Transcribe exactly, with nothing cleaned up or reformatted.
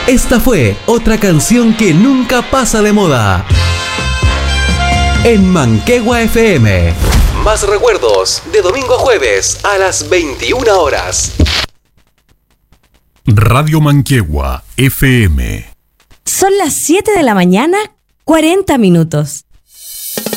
Esta fue otra canción que nunca pasa de moda. En Manquehue F M. Más recuerdos de domingo a jueves a las veintiuna horas. Radio Manquehue F M. Son las siete de la mañana, cuarenta minutos.